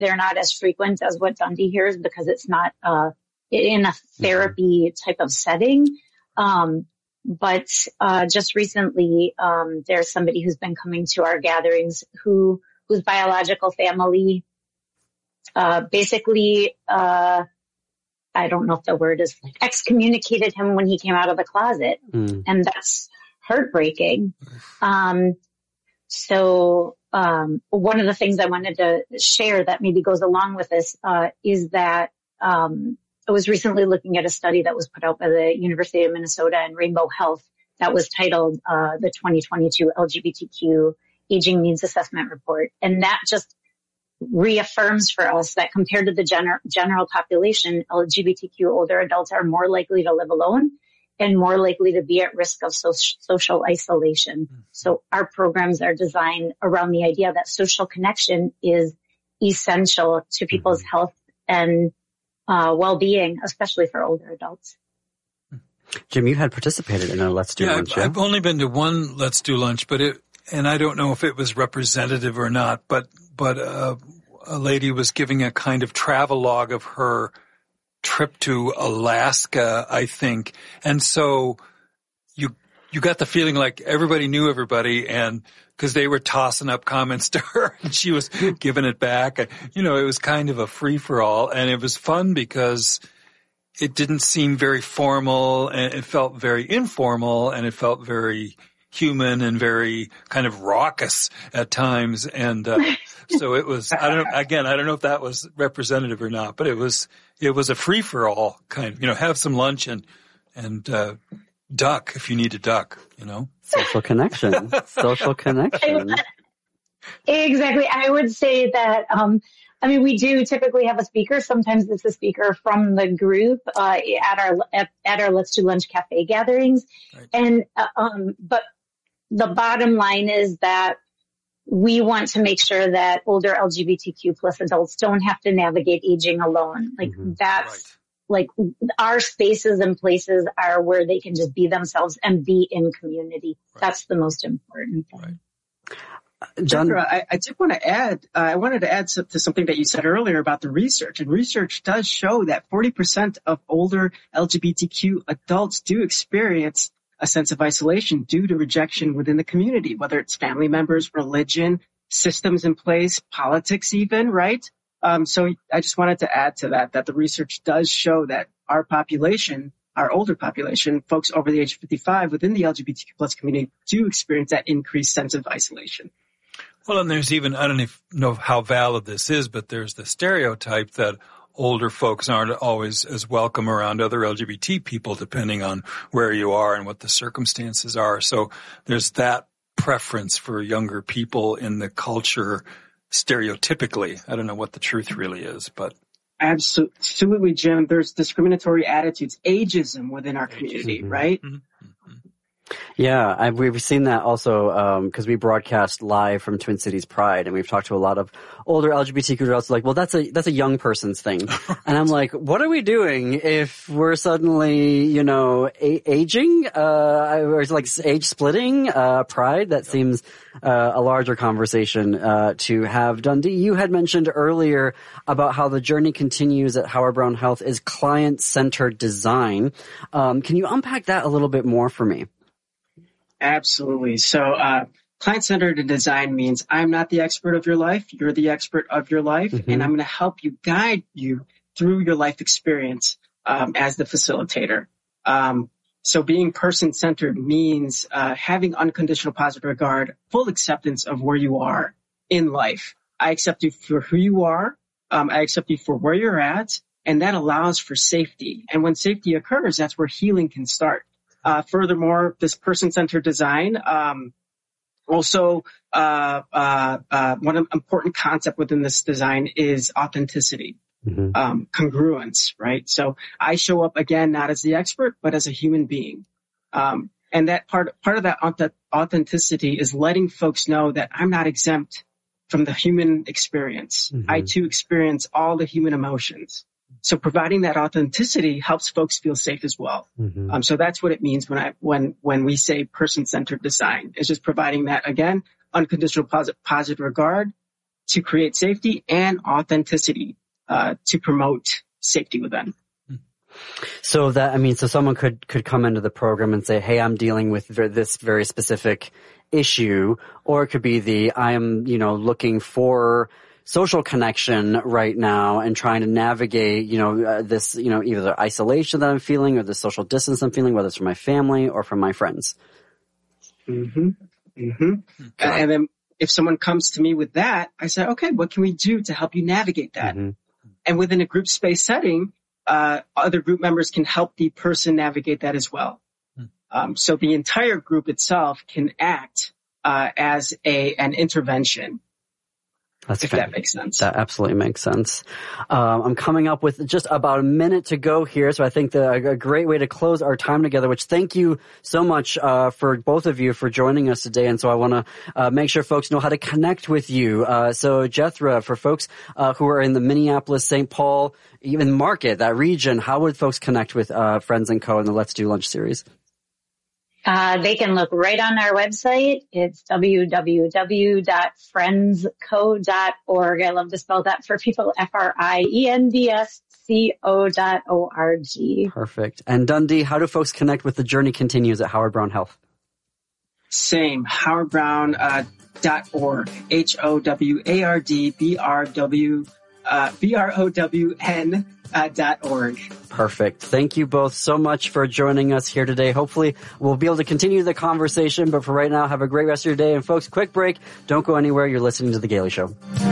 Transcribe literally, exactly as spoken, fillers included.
they're not as frequent as what Dundee hears because it's not uh, in a therapy type of setting. Um, but uh, just recently, um, there's somebody who's been coming to our gatherings who whose biological family uh, basically, uh, I don't know if the word is like excommunicated him when he came out of the closet, mm. and that's heartbreaking. Um, so. Um, one of the things I wanted to share that maybe goes along with this, uh, is that, um, I was recently looking at a study that was put out by the University of Minnesota and Rainbow Health that was titled, uh, the twenty twenty-two L G B T Q Aging Needs Assessment Report. And that just reaffirms for us that compared to the gener- general population, L G B T Q older adults are more likely to live alone and more likely to be at risk of so- social isolation. Mm-hmm. So our programs are designed around the idea that social connection is essential to people's mm-hmm. health and uh, well-being, especially for older adults. Jim, you had participated in a Let's Do yeah, Lunch. I've, yeah, I've only been to one Let's Do Lunch, but it, and I don't know if it was representative or not, but, but uh, a lady was giving a kind of travelogue of her trip to Alaska, I think. And so you, you got the feeling like everybody knew everybody, and because they were tossing up comments to her and she was giving it back. You know, it was kind of a free for all, and it was fun because it didn't seem very formal, and it felt very informal, and it felt very human and very kind of raucous at times. And, uh, so it was, I don't know, again, I don't know if that was representative or not, but it was, it was a free for all kind of, you know, have some lunch and, and, uh, duck if you need to duck, you know? Social connection. Social connection. Exactly. I would say that, um, I mean, we do typically have a speaker. Sometimes it's a speaker from the group, uh, at our, at, at our Let's Do Lunch Cafe gatherings. Right. And, uh, um, but the bottom line is that we want to make sure that older L G B T Q plus adults don't have to navigate aging alone. Like mm-hmm. that's right. Like our spaces and places are where they can just be themselves and be in community. Right. That's the most important thing. Right. John, I, I did want to add, uh, I wanted to add some, to something that you said earlier about the research. And research does show that forty percent of older L G B T Q adults do experience a sense of isolation due to rejection within the community, whether it's family members, religion, systems in place, politics even, right? Um, so I just wanted to add to that, that the research does show that our population, our older population, folks over the age of fifty-five within the L G B T Q plus community do experience that increased sense of isolation. Well, and there's even, I don't know how valid this is, but there's the stereotype that older folks aren't always as welcome around other L G B T people, depending on where you are and what the circumstances are. So there's that preference for younger people in the culture stereotypically. I don't know what the truth really is, but. Absolutely, Jim. There's discriminatory attitudes, ageism within our community, mm-hmm. right? Mm-hmm. Yeah, I've, we've seen that also because um, we broadcast live from Twin Cities Pride, and we've talked to a lot of older L G B T Q adults. Like, well, that's a that's a young person's thing, and I'm like, what are we doing if we're suddenly, you know, a- aging, uh, or like age splitting? Uh, Pride that seems uh, a larger conversation uh, to have. Dundee, you had mentioned earlier about how the journey continues at Howard Brown Health is client-centered design. Um, can you unpack that a little bit more for me? Absolutely. So, uh, client-centered design means I'm not the expert of your life. You're the expert of your life. Mm-hmm. And I'm going to help you guide you through your life experience, um, as the facilitator. Um, so being person-centered means, uh, having unconditional positive regard, full acceptance of where you are in life. I accept you for who you are. Um, I accept you for where you're at. And that allows for safety. And when safety occurs, that's where healing can start. Uh, furthermore, this person-centered design, um, also, uh, uh, uh, one important concept within this design is authenticity, mm-hmm. um, congruence, right? So I show up again, not as the expert, but as a human being. Um, and that part, part of that authenticity is letting folks know that I'm not exempt from the human experience. Mm-hmm. I too experience all the human emotions. So providing that authenticity helps folks feel safe as well. Mm-hmm. Um, so that's what it means when I, when, when we say person-centered design. It's just providing that, again, unconditional positive, positive regard, to create safety and authenticity uh, to promote safety within. So that, I mean, so someone could, could come into the program and say, hey, I'm dealing with ver- this very specific issue, or it could be the, I am, you know, looking for social connection right now and trying to navigate, you know, uh, this, you know, either the isolation that I'm feeling or the social distance I'm feeling, whether it's from my family or from my friends. Mm-hmm. Mm-hmm. And then if someone comes to me with that, I say, okay, what can we do to help you navigate that? Mm-hmm. And within a group space setting, uh, other group members can help the person navigate that as well. Mm-hmm. Um, so the entire group itself can act, uh, as a, an intervention. That's if fair. That makes sense. That absolutely makes sense. Um, I'm coming up with just about a minute to go here, so I think the, a great way to close our time together, which thank you so much uh, for both of you for joining us today. And so I want to uh, make sure folks know how to connect with you. Uh, so Jethra, for folks uh, who are in the Minneapolis, Saint Paul, even market, that region, how would folks connect with uh, Friends and Co. in the Let's Do Lunch series? Uh, they can look right on our website. It's w w w dot friends co dot org. I love to spell that for people. F R I E N D S C O dot O R G. Perfect. And Dundee, how do folks connect with The Journey Continues at Howard Brown Health? Same. Howard Brown uh, dot org. H O W A R D B R W uh, B R O W N uh, dot org. Perfect. Thank you both so much for joining us here today. Hopefully we'll be able to continue the conversation, but for right now, have a great rest of your day. And folks, quick break. Don't go anywhere. You're listening to The Gailey Show.